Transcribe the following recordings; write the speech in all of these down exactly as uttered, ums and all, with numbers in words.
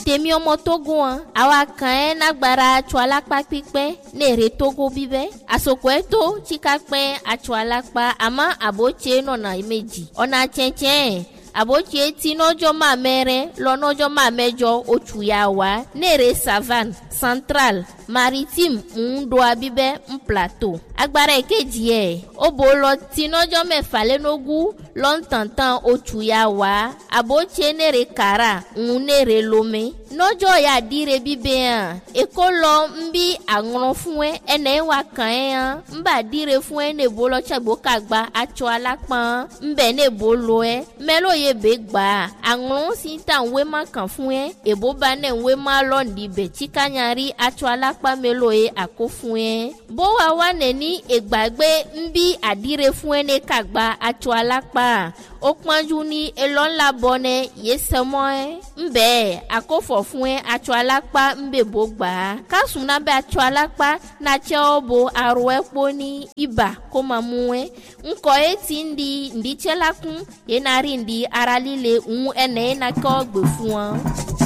temi omo Togo an awa kan na gbara chwalakpa pipe ne re Togo bibe asoko eto chikakpe achwalakpa ama aboche no na meji ona chenchen aboche ti nojo ma mere lo nojo ma mejo otuyawa ne re savane central maritime ndo abibe un plateau agbara ekeji e obolo ti nojo mefa le nogu lon tantan otuyawa aboche ne re kara un ne re lome nojo ya dire bibe an ekolo mbi agron fun e ene wa kan e an mba dire fun e ne bolo chagbo kagba acho alapan mbe ne bolo e melo ye be gba agron si tan we ma kan fun e ebo ba ne we ma lo ndi be chikanyari acho alapa melo e akofun e bo wa wa ne ni egbagbe mbi adire fun e ne kagba acho alapa okpanju ni elon la bone yesemo e mbe akofo fun e acho alapa mbe bo gba kasuna be acho alapa na che obo aro epo ni iba ko mamu e nko eti ndi ndi chelakun e na ri ndi aralile un ene na ko gbe fun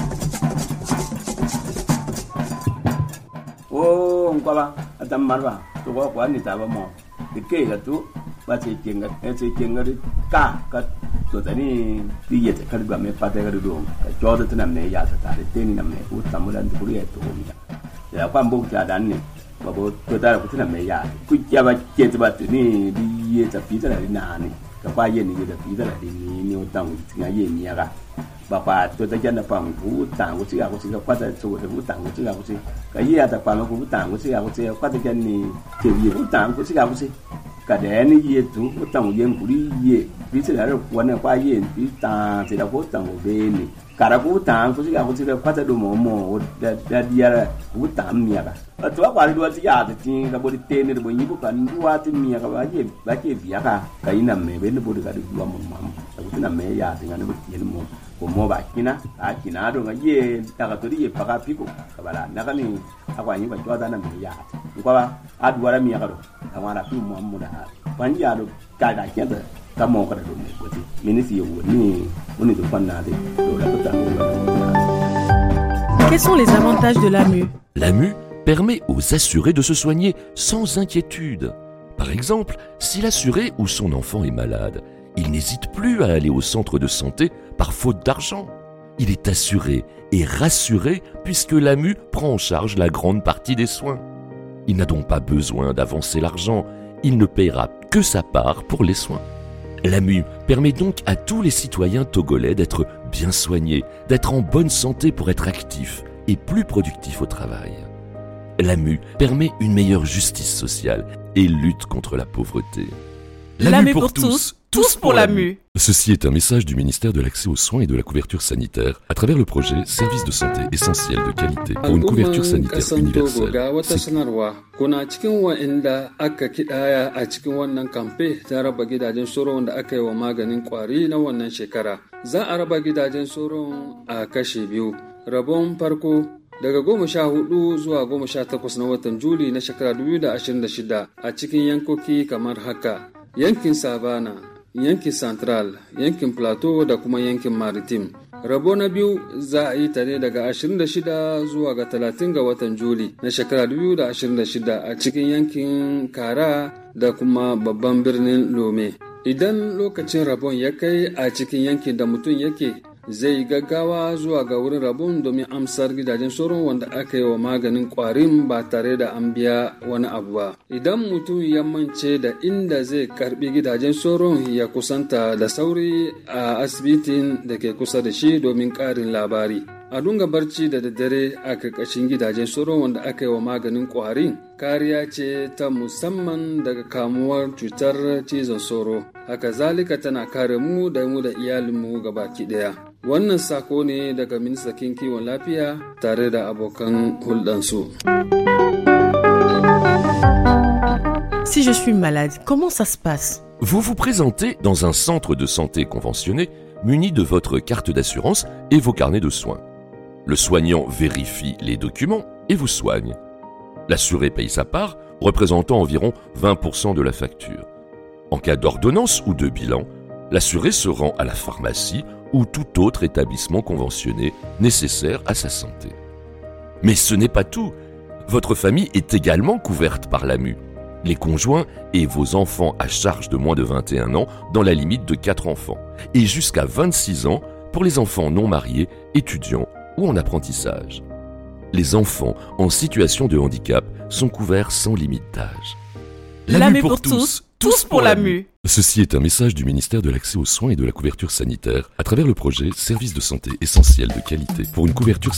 o nkwa atam marwa to ko kwa ni taba mo de ke ga tu ba che kenga e che kenga ka ka to tani ti ye te kalba me pa te ga do ka jodo tana me ya ta ta te ni na me ku tamulan tu ri to mi ya kwa mbo ta dan ni ba bo to ta ku tana me ya ku ya ba che te ba ni di ye ta pi ta ni na ni ka ba ye ni da pi ta ni ni o tang ti ga ye ni ya ga ba pa to ta jana pa ku tang ku ti ga ku ti ga kwa ta so ku tang ku ti ga ku ti ka ye ya ta pa ma ku tang ku ti ga ku ti kwa ta jan ni te ye ku tang ku ti ga ku ti ka de ni ye tu ku tang ye ku ri ye bi ti la ro ku na kwa ye bi ta ti da ku tang o be ni ka ra ku tang ku ti ga ku ti kwa ta do mo mo da da dia ra ku tang mi ya ka to kwa ri do ti ya ti ka bo ti te ni bo yi bu ka ndu wa ti mi ya ka ba ye ba ke bi ya ka ka ina me be ni bo ka du wa mo ma ku ti na me ya ti ga ni bo ti ni mo ko mo ba kina a kina do ga ye ta ka to ri ye pa ka pi ko ka ba la na ka ni akwa ni ba jo da na me ya kwa ba a du wa mi ya ka do ka ma ra pi mo mo da ban ya do ka da ke da ka mo ka do me ko ti mi ni si yo ni mo ni do pan na de do la ko ta mo. Quels sont les avantages de l'A M U? L'A M U permet aux assurés de se soigner sans inquiétude. Par exemple, si l'assuré ou son enfant est malade, il n'hésite plus à aller au centre de santé par faute d'argent. Il est assuré et rassuré puisque l'A M U prend en charge la grande partie des soins. Il n'a donc pas besoin d'avancer l'argent, il ne paiera que sa part pour les soins. L'A M U permet donc à tous les citoyens togolais d'être bien soignés, d'être en bonne santé pour être actifs et plus productifs au travail. L'A M U permet une meilleure justice sociale et lutte contre la pauvreté. L'A M U pour tous, tous pour l'A M U. Ceci est un message du ministère de l'Accès aux soins et de la couverture sanitaire à travers le projet Services de santé essentiels de qualité pour une couverture sanitaire universelle. Kuna cikin wa'inda aka kidaya a cikin wannan kamfe ta raba gidajen soron da aka yi wa maganin kwari na wannan shekara. Za a raba gidajen soron a kashe biyu. Rabon farko daga goma sha hudu zuwa goma sha takwas na watan Juli na shekara dubu da ashirin da shida a cikin yankoki kamar haka. Yankin Savana, yankin Central, yankin Plateau da kuma yankin Maritime. Rabo na biyu za a yi ta ne daga ashirin da shida zuwa ga talatin ga watan Juli na shekara dubu da ashirin da shida a cikin yankin Kara da kuma babban birnin Lome. Idan lokacin rabon ya kai a cikin yankin da mutum yake, zai gaggawa zuwa ga wurin rabon domin amsar gidajen sauron wanda aka yi wa maganin kwarin ba tare da an biya wani abu ba. Idan mutum ya mance da inda zai karbi gidajen sauron, ya kusanta da sauri a asibitin da ke kusa da shi domin karin labari. A dunga barci da daddare a karkashin gidajen sauron wanda aka yi wa maganin kwarin kariya ce ta musamman daga kamuwar cutar cizon sauro. Haka zalika tana kare mu da mu da iyalinmu gabaki daya. Wannan sako ne daga ministan kiwon lafiya tare da abokan hulɗansu. Si je suis malade, comment ça se passe? Vous vous présentez dans un centre de santé conventionné muni de votre carte d'assurance et vos carnets de soins. Le soignant vérifie les documents et vous soigne. L'assuré paye sa part, représentant environ vingt pour cent de la facture. En cas d'ordonnance ou de bilan, l'assuré se rend à la pharmacie ou tout autre établissement conventionné nécessaire à sa santé. Mais ce n'est pas tout. Votre famille est également couverte par l'A M U. Les conjoints et vos enfants à charge de moins de vingt et un ans dans la limite de quatre enfants et jusqu'à vingt-six ans pour les enfants non mariés, étudiants ou en apprentissage. Les enfants en situation de handicap sont couverts sans limite d'âge. L'A M U pour tous, tous pour l'A M U. Ceci est un message du ministère de l'Accès aux soins et de la couverture sanitaire à travers le projet Services de santé essentiels de qualité pour une couverture